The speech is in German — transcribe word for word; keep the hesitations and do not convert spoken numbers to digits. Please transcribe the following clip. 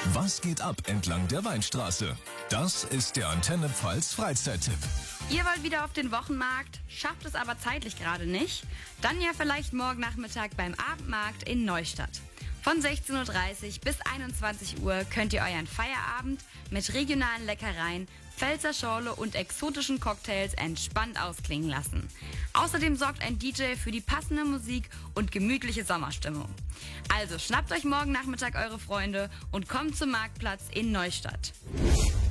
Was geht ab entlang der Weinstraße? Das ist der Antenne Pfalz Freizeittipp. Ihr wollt wieder auf den Wochenmarkt, schafft es aber zeitlich gerade nicht? Dann ja vielleicht morgen Nachmittag beim Abendmarkt in Neustadt. Von sechzehn Uhr dreißig bis einundzwanzig Uhr könnt ihr euren Feierabend mit regionalen Leckereien, Pfälzer Schorle und exotischen Cocktails entspannt ausklingen lassen. Außerdem sorgt ein D J für die passende Musik und gemütliche Sommerstimmung. Also schnappt euch morgen Nachmittag eure Freunde und kommt zum Marktplatz in Neustadt.